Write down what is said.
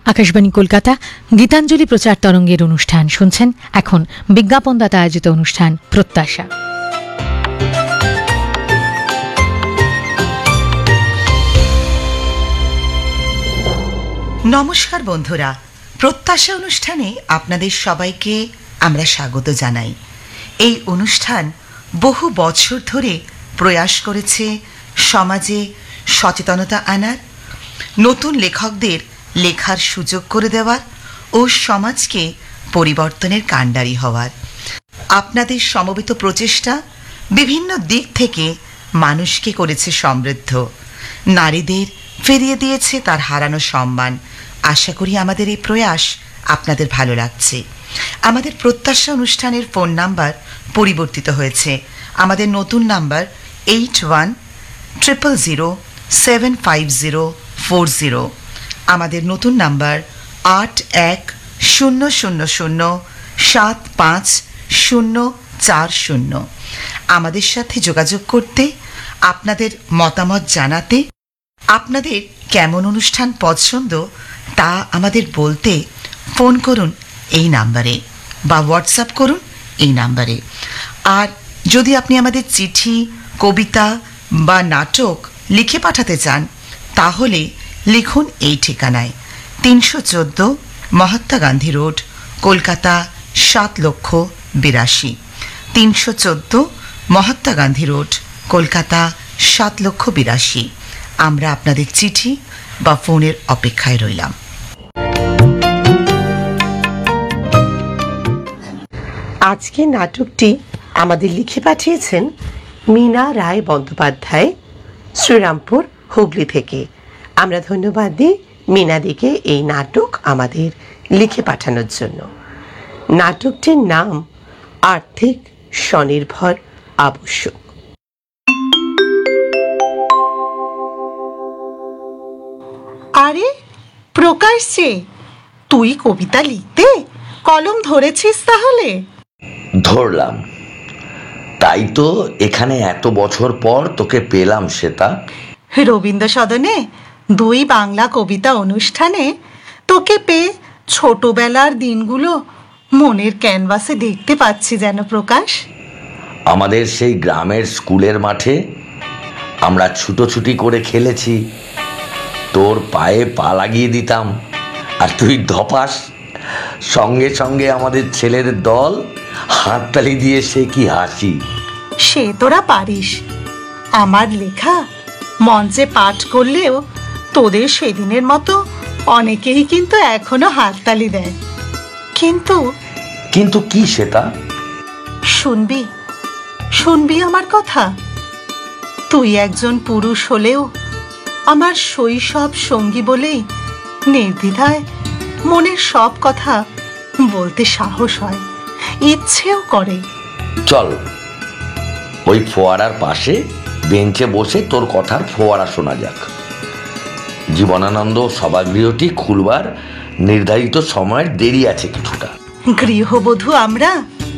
আকাশবাণী কলকাতা গীতাঞ্জলি প্রচার তরঙ্গের অনুষ্ঠান শুনছেন। এখন বিজ্ঞাপনদাতা আয়োজিত অনুষ্ঠান প্রত্যাশা। নমস্কার বন্ধুরা, প্রত্যাশা অনুষ্ঠানে আপনাদের সবাইকে আমরা স্বাগত জানাই। এই অনুষ্ঠান বহু বছর ধরে প্রয়াস করেছে সমাজে সচেতনতা আনার, নতুন লেখকদের লেখার সুযোগ করে দেওয়ার ও সমাজকে পরিবর্তনের কাণ্ডারি হওয়ার। আপনাদের সমবেত প্রচেষ্টা বিভিন্ন দিক থেকে মানুষকে করেছে সমৃদ্ধ, নারীদের ফিরিয়ে দিয়েছে তার হারানো সম্মান। আশা করি আমাদের এই প্রয়াস আপনাদের ভালো লাগছে। আমাদের প্রত্যাশা অনুষ্ঠানের ফোন নাম্বার পরিবর্তিত হয়েছে। আমাদের নতুন নাম্বার 8100075040। আমাদের নতুন নাম্বার 8100075040। আমাদের সাথে যোগাযোগ করতে, আপনাদের মতামত জানাতে, আপনাদের কেমন অনুষ্ঠান পছন্দ তা আমাদের বলতে ফোন করুন এই নাম্বারে বা হোয়াটসঅ্যাপ করুন এই নাম্বারে। আর যদি আপনি আমাদের চিঠি, কবিতা বা নাটক লিখে পাঠাতে চান তাহলে লিখুন এই ঠিকানায়: 314 মহাত্মা গান্ধী রোড, কলকাতা 7,82,। 314 মহাত্মা গান্ধী রোড, কলকাতা 7,82,। আমরা আপনাদের চিঠি বা ফোনের অপেক্ষায় রইলাম। আজকের নাটকটি আমাদের লিখে পাঠিয়েছেন মীনা রায় বন্দ্যোপাধ্যায়, শ্রীরামপুর, হুগলি থেকে। আমরা ধন্যবাদ দিই মীনাদিকে এই নাটক আমাদের লিখে পাঠানোর জন্য। নাটকটির নাম আর্থিক স্বনির্ভর আবশ্যক। আরে প্রকাশ যে, তুই কবিতা লিখতে কলম ধরেছিস তাহলে? ধরলাম, তাই তো এখানে এত বছর পর তোকে পেলাম শ্বেতা। রবীন্দ্র সদনে 2 বাংলা কবিতা অনুষ্ঠানে তোকে পেয়ে ছোটবেলার দিনগুলো মনের ক্যানভাসে দেখতে পাচ্ছি যেন প্রকাশ। আমাদের সেই গ্রামের স্কুলের মাঠে আমরা ছুটোছুটি করে খেলেছি, তোর পায়ে পা লাগিয়ে দিতাম আর তুই ধপাস, সঙ্গে সঙ্গে আমাদের ছেলেদের দল হাততালি দিয়ে সে কি হাসি। সে তোরা পারিস। আমার লেখা মঞ্চে পাঠ করলেও তোদের সেদিনের মতো অনেকেই কিন্তু এখনো হাততালি দেয়। কিন্তু কিন্তু কি শ্বেতা? শুনবি শুনবি আমার কথা? তুই একজন পুরুষ হলেও আমার শৈশব সঙ্গী বলেই নির্দ্বিধায় মনের সব কথা বলতে সাহস হয়, ইচ্ছেও করে। চল ওই ফোয়ারার পাশে বেঞ্চে বসে তোর কথার ফোয়ারা শোনা যাক। জীবনানন্দ সভাগৃহটি খুলবার নির্ধারিত সময়ের দেরি আছে কিছুটা। গৃহবধূ আমরা,